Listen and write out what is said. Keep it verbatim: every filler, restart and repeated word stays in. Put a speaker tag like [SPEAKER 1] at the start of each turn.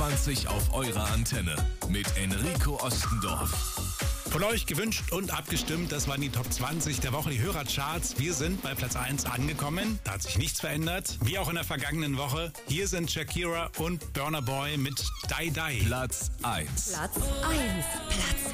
[SPEAKER 1] zwanzig auf eurer Antenne mit Enrico Ostendorf.
[SPEAKER 2] Von euch gewünscht und abgestimmt, das waren die Top zwanzig der Woche, die Hörercharts. Wir sind bei Platz eins angekommen, da hat sich nichts verändert, wie auch in der vergangenen Woche. Hier sind Shakira und Burna Boy mit Die Die.
[SPEAKER 1] Platz eins.
[SPEAKER 3] Platz eins. Platz